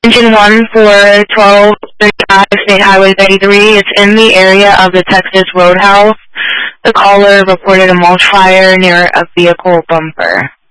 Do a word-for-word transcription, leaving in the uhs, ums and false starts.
Engine one for twelve thirty-five State Highway thirty-three. It's in the area of the Texas Roadhouse. The caller reported a mulch fire near a vehicle bumper.